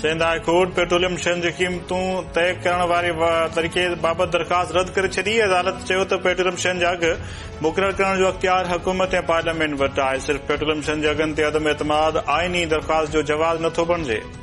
चवंदा high court petroleum शयुनि जी क़ीमतूं तय करण वारे तरीक़े बाबति दरख़्वास्त रद्द करे छॾी। अदालत चयो त पेट्रोलियम शयुनि जा अघ मुक़रर करण जो अख़्तियार हुकूमत ऐं पार्लियामेंट वटि आहे। सिर्फ़ पेट्रोलियम शयुनि जे अघनि ते अदम एतमाद आईनी दरख़्वास्त जो जवाब नथो बणिजे।